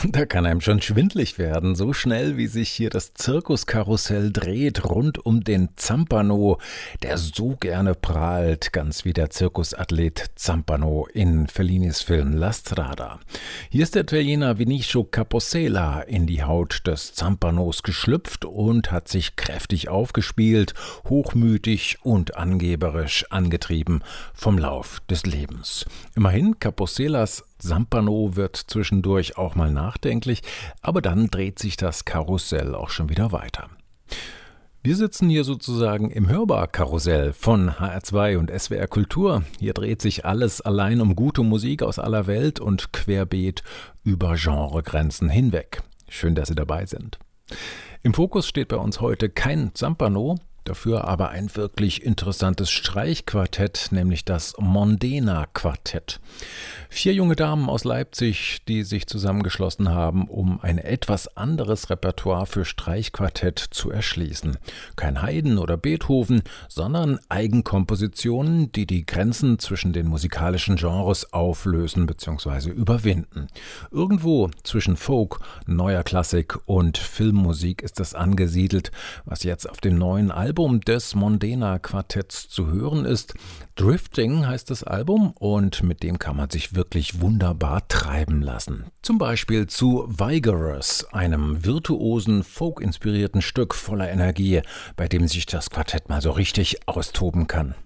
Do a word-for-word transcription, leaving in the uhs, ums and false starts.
Da kann einem schon schwindlig werden, so schnell wie sich hier das Zirkuskarussell dreht rund um den Zampano, der so gerne prahlt, ganz wie der Zirkusathlet Zampano in Fellinis Film La Strada. Hier ist der Italiener Vinicio Capossela in die Haut des Zampanos geschlüpft und hat sich kräftig aufgespielt, hochmütig und angeberisch angetrieben vom Lauf des Lebens. Immerhin, Caposselas Zampano wird zwischendurch auch mal nachdenklich, aber dann dreht sich das Karussell auch schon wieder weiter. Wir sitzen hier sozusagen im Hörbar-Karussell von H R zwei und S W R Kultur. Hier dreht sich alles allein um gute Musik aus aller Welt und querbeet über Genregrenzen hinweg. Schön, dass Sie dabei sind. Im Fokus steht bei uns heute kein Zampano, dafür aber ein wirklich interessantes Streichquartett, nämlich das Mondena Quartett. Vier junge Damen aus Leipzig, die sich zusammengeschlossen haben, um ein etwas anderes Repertoire für Streichquartett zu erschließen. Kein Haydn oder Beethoven, sondern Eigenkompositionen, die die Grenzen zwischen den musikalischen Genres auflösen bzw. überwinden. Irgendwo zwischen Folk, neuer Klassik und Filmmusik ist es angesiedelt, was jetzt auf dem neuen Album Album des Mondena Quartetts zu hören ist. Drifting heißt das Album und mit dem kann man sich wirklich wunderbar treiben lassen. Zum Beispiel zu Vigorous, einem virtuosen, folk-inspirierten Stück voller Energie, bei dem sich das Quartett mal so richtig austoben kann.